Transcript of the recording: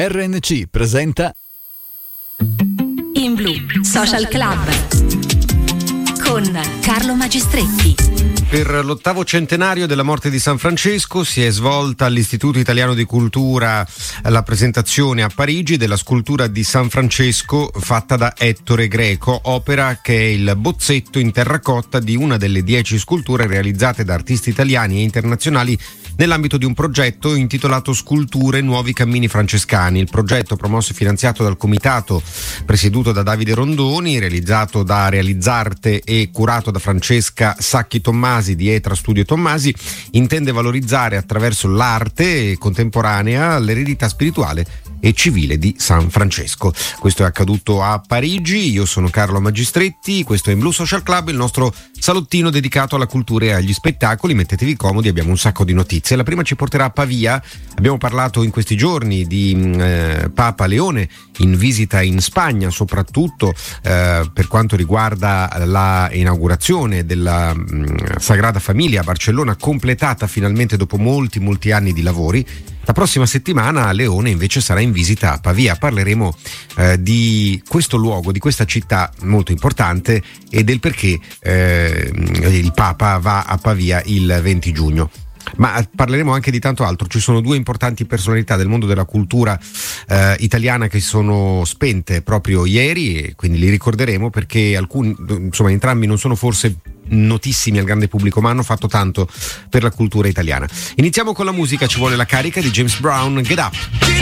RNC presenta In Blu Social Club con Carlo Magistretti. Per l'8° centenario della morte di San Francesco si è svolta all'Istituto Italiano di Cultura la presentazione a Parigi della scultura di San Francesco fatta da Ettore Greco, opera che è il bozzetto in terracotta di una delle 10 sculture realizzate da artisti italiani e internazionali nell'ambito di un progetto intitolato Sculture Nuovi Cammini Francescani. Il progetto, promosso e finanziato dal comitato presieduto da Davide Rondoni, realizzato da Realizzarte e curato da Francesca Sacchi Tommasi di Etra Studio Tommasi, intende valorizzare attraverso l'arte contemporanea l'eredità spirituale e civile di San Francesco. Questo è accaduto a Parigi. Io sono Carlo Magistretti, questo è In Blu Social Club, il nostro salottino dedicato alla cultura e agli spettacoli. Mettetevi comodi, abbiamo un sacco di notizie. La prima ci porterà a Pavia. Abbiamo parlato in questi giorni di Papa Leone in visita in Spagna, soprattutto per quanto riguarda la inaugurazione della Sagrada Famiglia a Barcellona, completata finalmente dopo molti anni di lavori. La prossima settimana Leone invece sarà in visita a Pavia. Parleremo di questo luogo, di questa città molto importante e del perché il Papa va a Pavia il 20 giugno. Ma parleremo anche di tanto altro. Ci sono 2 importanti personalità del mondo della cultura italiana che si sono spente proprio ieri, e quindi li ricorderemo perché entrambi non sono forse notissimi al grande pubblico, ma hanno fatto tanto per la cultura italiana. Iniziamo con la musica, ci vuole la carica di James Brown, Get Up.